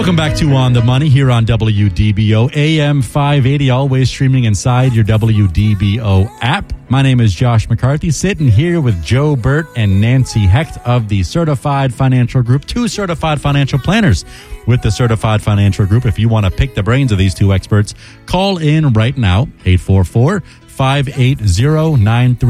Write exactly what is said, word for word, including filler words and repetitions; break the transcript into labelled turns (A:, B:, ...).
A: Welcome back to On the Money here on W D B O A M five eighty, always streaming inside your W D B O app. My name is Josh McCarthy, sitting here with Joe Burt and Nancy Hecht of the Certified Financial Group, two certified financial planners with the Certified Financial Group. If you want to pick the brains of these two experts, call in right now, eight four four, five eight zero, nine three